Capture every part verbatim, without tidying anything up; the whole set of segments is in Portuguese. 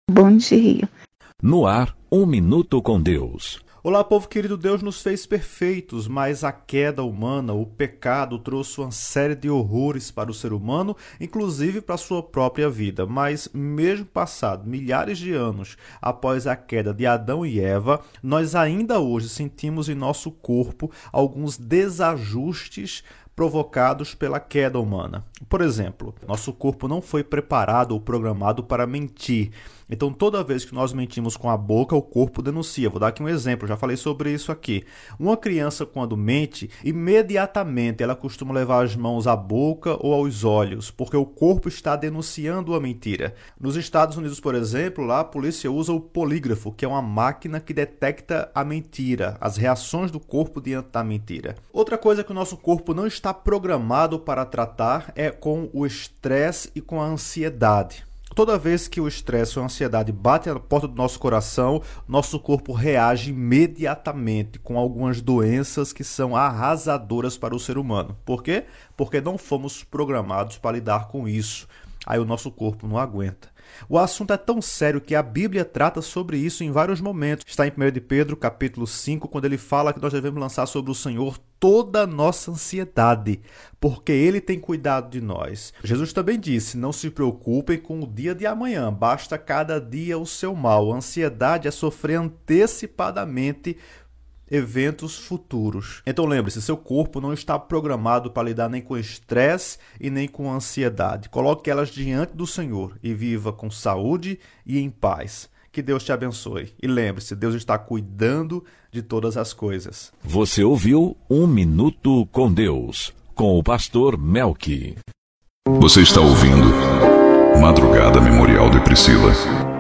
Bom dia. No ar, um minuto com Deus. Olá, povo querido. Deus nos fez perfeitos, mas a queda humana, o pecado, trouxe uma série de horrores para o ser humano, inclusive para a sua própria vida. Mas mesmo passado milhares de anos após a queda de Adão e Eva, nós ainda hoje sentimos em nosso corpo alguns desajustes provocados pela queda humana. Por exemplo, nosso corpo não foi preparado ou programado para mentir. Então, toda vez que nós mentimos com a boca, o corpo denuncia. Vou dar aqui um exemplo, já falei sobre isso aqui. Uma criança, quando mente, imediatamente ela costuma levar as mãos à boca ou aos olhos, porque o corpo está denunciando a mentira. Nos Estados Unidos, por exemplo, lá a polícia usa o polígrafo, que é uma máquina que detecta a mentira, as reações do corpo diante da mentira. Outra coisa que o nosso corpo não está programado para tratar é com o estresse e com a ansiedade. Toda vez que o estresse ou a ansiedade bate na porta do nosso coração, nosso corpo reage imediatamente com algumas doenças que são arrasadoras para o ser humano. Por quê? Porque não fomos programados para lidar com isso. Aí o nosso corpo não aguenta. O assunto é tão sério que a Bíblia trata sobre isso em vários momentos. Está em primeiro de Pedro, capítulo cinco, quando ele fala que nós devemos lançar sobre o Senhor toda a nossa ansiedade, porque Ele tem cuidado de nós. Jesus também disse, não se preocupem com o dia de amanhã, basta cada dia o seu mal. A ansiedade é sofrer antecipadamente eventos futuros. Então lembre-se, seu corpo não está programado para lidar nem com estresse e nem com ansiedade. Coloque elas diante do Senhor e viva com saúde e em paz. Que Deus te abençoe. E lembre-se, Deus está cuidando de todas as coisas. Você ouviu Um Minuto com Deus, com o pastor Melqui. Você está ouvindo Madrugada Memorial de Priscila.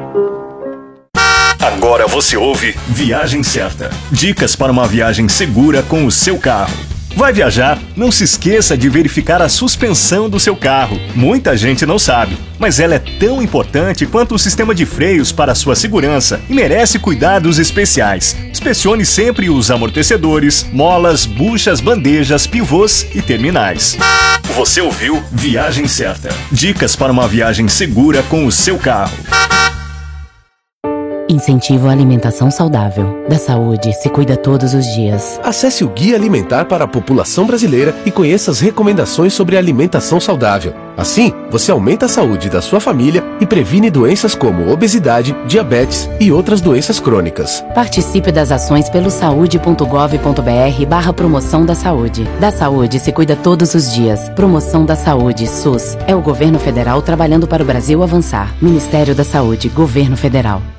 Agora você ouve Viagem Certa. Dicas para uma viagem segura com o seu carro. Vai viajar? Não se esqueça de verificar a suspensão do seu carro. Muita gente não sabe, mas ela é tão importante quanto o sistema de freios para sua segurança e merece cuidados especiais. Inspecione sempre os amortecedores, molas, buchas, bandejas, pivôs e terminais. Você ouviu Viagem Certa. Dicas para uma viagem segura com o seu carro. Incentivo à alimentação saudável. Da saúde se cuida todos os dias. Acesse o Guia Alimentar para a População Brasileira e conheça as recomendações sobre alimentação saudável. Assim, você aumenta a saúde da sua família e previne doenças como obesidade, diabetes e outras doenças crônicas. Participe das ações pelo saúde ponto gov ponto br barra promoção da saúde. Da saúde se cuida todos os dias. Promoção da Saúde, SUS. É o governo federal trabalhando para o Brasil avançar. Ministério da Saúde, Governo Federal.